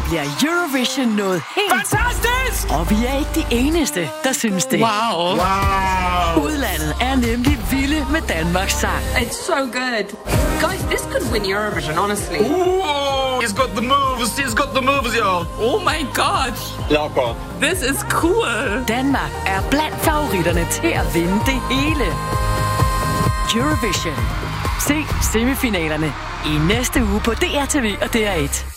bliver Eurovision noget helt... Fantastisk! Og vi er ikke de eneste, der synes det. Wow. Udlandet er nemlig vilde med Danmarks sang. It's so good. Guys, this could win Eurovision, honestly. Ooh, he's got the moves, y'all. Oh my god. Locker. This is cool. Danmark er blandt favoritterne til at vinde det hele. Eurovision. Se semifinalerne i næste uge på DRTV og DR1.